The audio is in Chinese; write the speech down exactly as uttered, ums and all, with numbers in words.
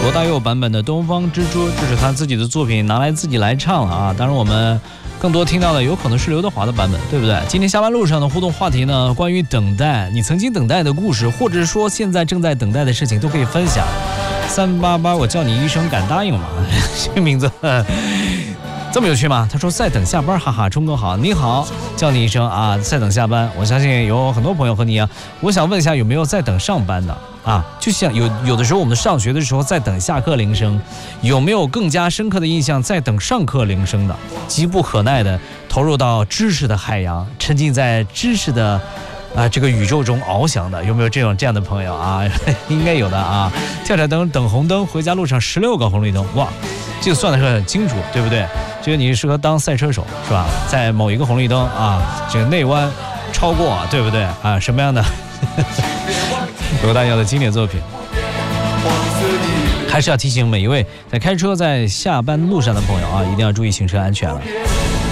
罗大佑版本的《东方之珠》，这是他自己的作品，拿来自己来唱了啊。当然我们更多听到的有可能是刘德华的版本，对不对？今天下班路上的互动话题呢，关于等待，你曾经等待的故事，或者说现在正在等待的事情，都可以分享。三八八，我叫你一声，敢答应吗？这个名字这么有趣吗？他说在等下班，哈哈，钟哥好，你好，叫你一声啊，在等下班。我相信有很多朋友和你一样，我想问一下，有没有在等上班的啊？就像有有的时候我们上学的时候在等下课铃声，有没有更加深刻的印象在等上课铃声的？急不可耐的投入到知识的海洋，沉浸在知识的啊，这个宇宙中翱翔的，有没有这种这样的朋友啊？应该有的啊。跳跳灯，等红灯，回家路上十六个红绿灯，哇，这个算的很清楚，对不对？这个你适合当赛车手是吧？在某一个红绿灯啊，这个内弯超过，对不对啊？什么样的罗大佑的经典作品？还是要提醒每一位在开车在下班路上的朋友啊，一定要注意行车安全了。